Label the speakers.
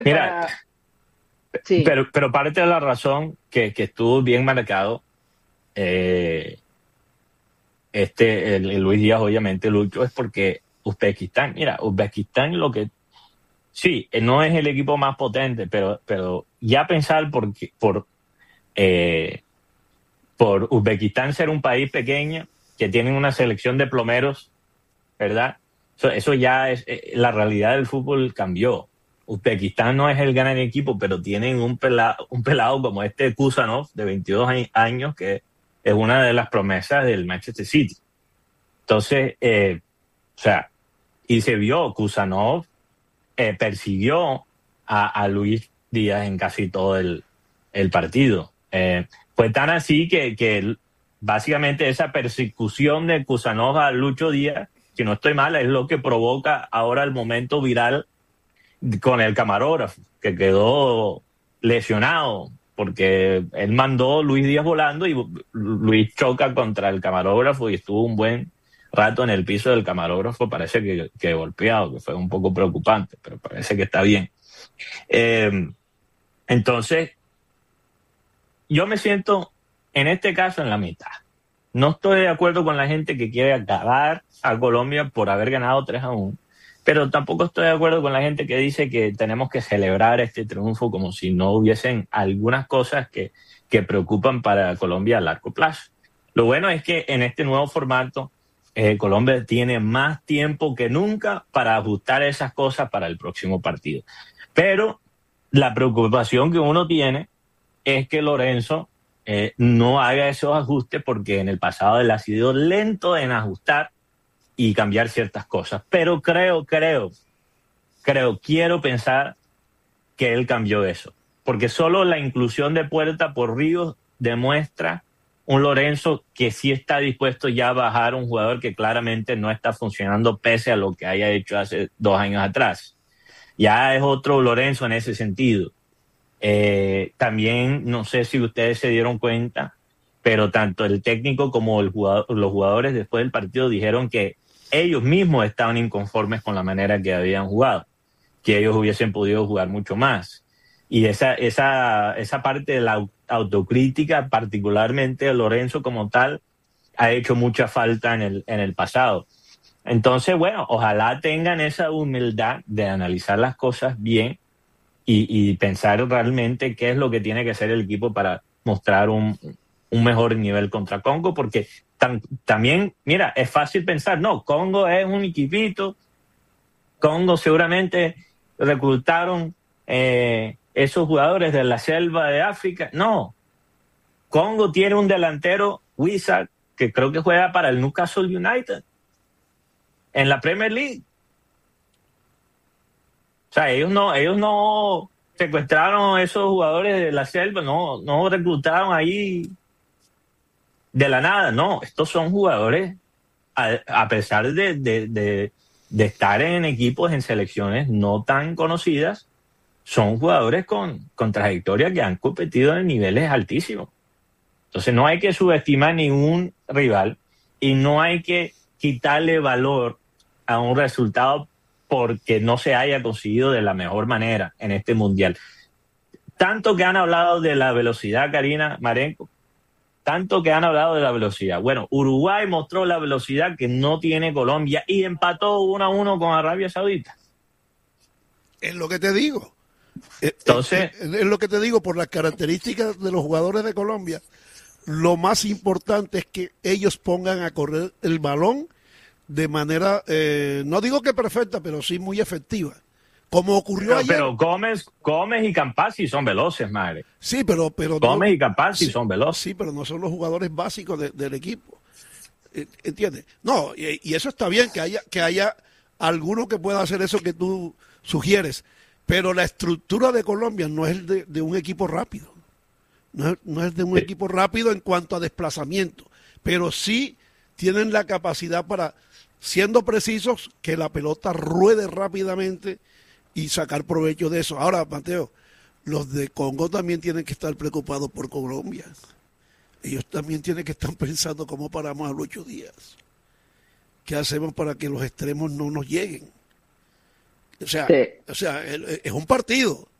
Speaker 1: Mira,
Speaker 2: para... Sí,
Speaker 1: pero parte de la razón que estuvo bien marcado, eh, el Luis Díaz, obviamente, Lucho, es porque Uzbekistán, mira, Uzbekistán lo que sí, no es el equipo más potente, pero ya pensar eh, por Uzbekistán ser un país pequeño que tienen una selección de plomeros, ¿verdad? Eso ya es, la realidad del fútbol cambió. Uzbekistán no es el gran equipo, pero tienen un pelado como este Kusanov de 22 años, que es una de las promesas del Manchester City. Entonces, o sea, y se vio, Kusanov persiguió a Luis Díaz en casi todo el partido. Fue tan así que básicamente esa persecución de Kusanov a Lucho Díaz, si no estoy mal, es lo que provoca ahora el momento viral con el camarógrafo, que quedó lesionado, porque él mandó Luis Díaz volando y Luis choca contra el camarógrafo y estuvo un buen rato en el piso del camarógrafo, parece que golpeado, que fue un poco preocupante, pero parece que está bien. Eh, entonces, yo me siento en este caso en la mitad. No estoy de acuerdo con la gente que quiere acabar a Colombia por haber ganado 3-1, pero tampoco estoy de acuerdo con la gente que dice que tenemos que celebrar este triunfo como si no hubiesen algunas cosas que preocupan para Colombia a largo plazo. Lo bueno es que en este nuevo formato, Colombia tiene más tiempo que nunca para ajustar esas cosas para el próximo partido. Pero la preocupación que uno tiene es que Lorenzo no haga esos ajustes, porque en el pasado él ha sido lento en ajustar y cambiar ciertas cosas. Pero quiero pensar que él cambió eso, porque solo la inclusión de Puerta por Ríos demuestra un Lorenzo que sí está dispuesto ya a bajar un jugador que claramente no está funcionando pese a lo que haya hecho hace 2 años atrás. Ya es otro Lorenzo en ese sentido. También no sé si ustedes se dieron cuenta, pero tanto el técnico como los jugadores después del partido dijeron que ellos mismos estaban inconformes con la manera que habían jugado, que ellos hubiesen podido jugar mucho más. Y esa parte de la autocrítica, particularmente de Lorenzo como tal, ha hecho mucha falta en el pasado. Entonces, bueno, ojalá tengan esa humildad de analizar las cosas bien y pensar realmente qué es lo que tiene que hacer el equipo para mostrar un mejor nivel contra Congo, porque también, mira, es fácil pensar, no, Congo es un equipito, Congo seguramente reclutaron esos jugadores de la selva de África. No, Congo tiene un delantero, Wizard, que creo que juega para el Newcastle United en la Premier League. O sea, ellos no secuestraron a esos jugadores de la selva, no reclutaron ahí de la nada, no, estos son jugadores, a pesar de estar en equipos, en selecciones no tan conocidas, son jugadores con trayectoria que han competido en niveles altísimos. Entonces no hay que subestimar ningún rival y no hay que quitarle valor a un resultado porque no se haya conseguido de la mejor manera en este mundial. Tanto que han hablado de la velocidad, Karina Marenco, tanto que han hablado de la velocidad. Bueno, Uruguay mostró la velocidad que no tiene Colombia y empató 1-1 con Arabia Saudita.
Speaker 3: Es lo que te digo.
Speaker 1: Entonces,
Speaker 3: Es lo que te digo, por las características de los jugadores de Colombia, lo más importante es que ellos pongan a correr el balón de manera, no digo que perfecta, pero sí muy efectiva. Como ocurrió ayer.
Speaker 1: pero Gómez y Campazzi son veloces, madre.
Speaker 3: Sí, pero no.
Speaker 1: Gómez y Campazzi
Speaker 3: Sí,
Speaker 1: son veloces.
Speaker 3: sí, pero no son los jugadores básicos del equipo. ¿Entiendes? No, y eso está bien, que haya alguno que pueda hacer eso que tú sugieres. Pero la estructura de Colombia no es de un equipo rápido. No es de un equipo rápido en cuanto a desplazamiento. Pero sí tienen la capacidad para, siendo precisos, que la pelota ruede rápidamente y sacar provecho de eso. Ahora, Mateo, los de Congo también tienen que estar preocupados por Colombia. Ellos también tienen que estar pensando cómo paramos a los 8 días. ¿Qué hacemos para que los extremos no nos lleguen? O sea,
Speaker 2: Sí.
Speaker 3: o sea, es un partido.